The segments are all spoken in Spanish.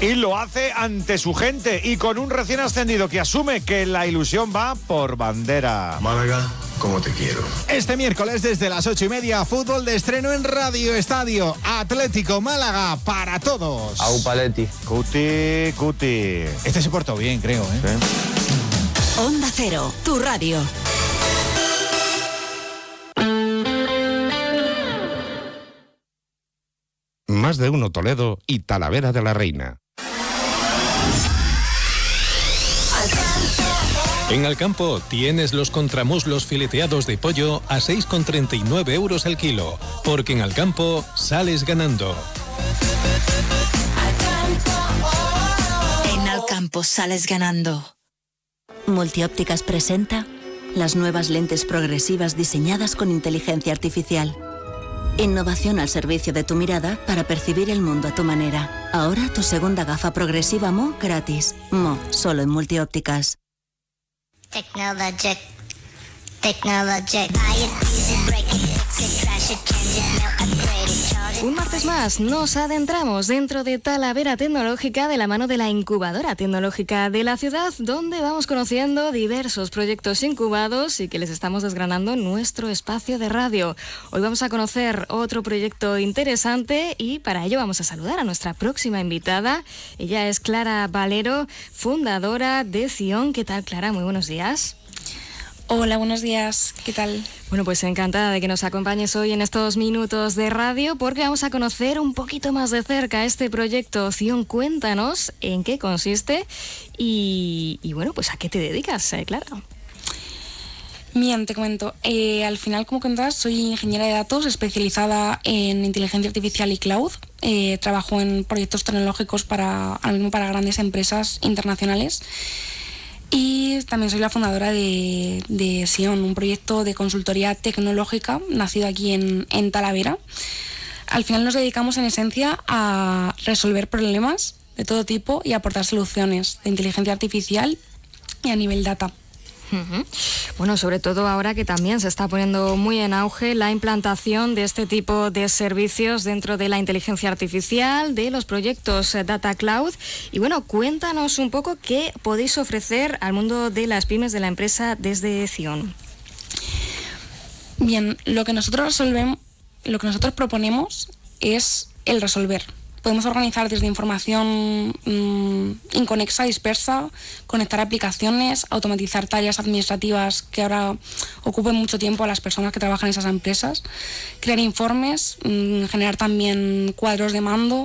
Y lo hace ante su gente y con un recién ascendido que asume que la ilusión va por bandera. Málaga, como te quiero. Este miércoles desde las 8:30, fútbol de estreno en Radio Estadio. Atlético Málaga para todos. Au Paletti. Cuti, cuti. Este se portó bien, creo, ¿eh? Sí. Onda Cero, tu radio. Más de uno Toledo y Talavera de la Reina. En Alcampo tienes los contramuslos fileteados de pollo a 6,39 euros el kilo, porque en Alcampo sales ganando. En Alcampo sales ganando. Multiópticas presenta las nuevas lentes progresivas diseñadas con inteligencia artificial. Innovación al servicio de tu mirada para percibir el mundo a tu manera. Ahora tu segunda gafa progresiva Mo gratis. Mo, solo en Multiópticas. Technologic. Buy it, use it, break it, fix it, crash it, change it, melt, upgrade it, charge it. Un martes más nos adentramos dentro de Talavera Tecnológica de la mano de la incubadora tecnológica de la ciudad, donde vamos conociendo diversos proyectos incubados y que les estamos desgranando en nuestro espacio de radio. Hoy vamos a conocer otro proyecto interesante y para ello vamos a saludar a nuestra próxima invitada. Ella es Clara Valero, fundadora de Zion. ¿Qué tal, Clara? Muy buenos días. Hola, buenos días. ¿Qué tal? Bueno, pues encantada de que nos acompañes hoy en estos minutos de radio porque vamos a conocer un poquito más de cerca este proyecto Zion. Cuéntanos en qué consiste y bueno, pues a qué te dedicas, Clara. Bien, te comento. Al final, como comentas, soy ingeniera de datos especializada en inteligencia artificial y cloud. Trabajo en proyectos tecnológicos ahora mismo para grandes empresas internacionales. Y también soy la fundadora de Zion, un proyecto de consultoría tecnológica nacido aquí en Talavera. Al final nos dedicamos en esencia a resolver problemas de todo tipo y aportar soluciones de inteligencia artificial y a nivel data. Bueno, sobre todo ahora que también se está poniendo muy en auge la implantación de este tipo de servicios dentro de la inteligencia artificial, de los proyectos Data Cloud. Y bueno, cuéntanos un poco qué podéis ofrecer al mundo de las pymes de la empresa desde Zion. Bien, lo que nosotros proponemos es el resolver. Podemos organizar desde información inconexa, dispersa, conectar aplicaciones, automatizar tareas administrativas que ahora ocupen mucho tiempo a las personas que trabajan en esas empresas, crear informes, generar también cuadros de mando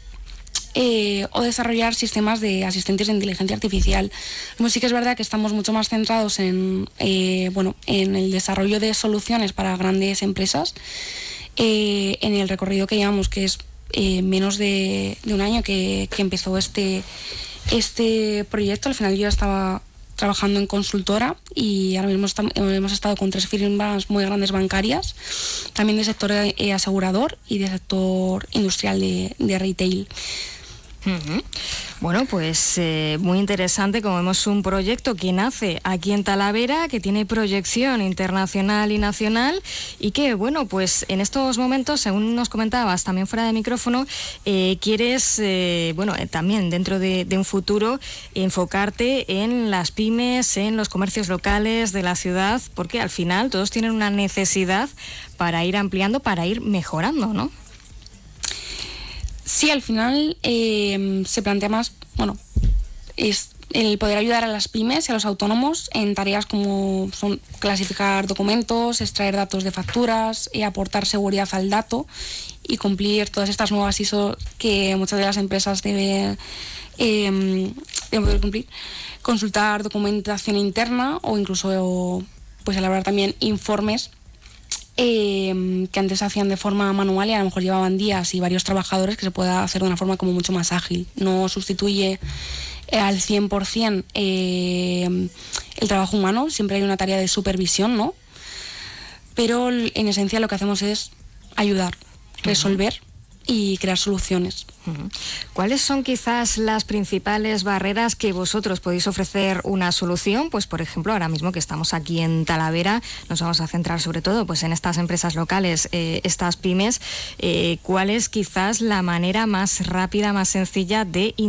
o desarrollar sistemas de asistentes de inteligencia artificial. Sí que es verdad que estamos mucho más centrados en el desarrollo de soluciones para grandes empresas, en el recorrido que llevamos, que es menos de un año que empezó este proyecto. Al final yo ya estaba trabajando en consultora y ahora mismo hemos estado con 3 firmas muy grandes bancarias, también del sector asegurador y del sector industrial de retail. Bueno, pues muy interesante. Como vemos, un proyecto que nace aquí en Talavera, que tiene proyección internacional y nacional y que, bueno, pues en estos momentos, según nos comentabas también fuera de micrófono, quieres, también dentro de un futuro, enfocarte en las pymes, en los comercios locales de la ciudad, porque al final todos tienen una necesidad para ir ampliando, para ir mejorando, ¿no? Sí, al final se plantea más, es el poder ayudar a las pymes y a los autónomos en tareas como son clasificar documentos, extraer datos de facturas, aportar seguridad al dato y cumplir todas estas nuevas ISO que muchas de las empresas deben poder cumplir, consultar documentación interna o incluso pues elaborar también informes que antes se hacían de forma manual y a lo mejor llevaban días y varios trabajadores, que se pueda hacer de una forma como mucho más ágil. No sustituye al 100% el trabajo humano, siempre hay una tarea de supervisión, ¿no? Pero en esencia lo que hacemos es ayudar, resolver y crear soluciones. ¿Cuáles son quizás las principales barreras que vosotros podéis ofrecer una solución? Pues por ejemplo, ahora mismo que estamos aquí en Talavera, nos vamos a centrar sobre todo pues en estas empresas locales, estas pymes. ¿Cuál es quizás la manera más rápida, más sencilla de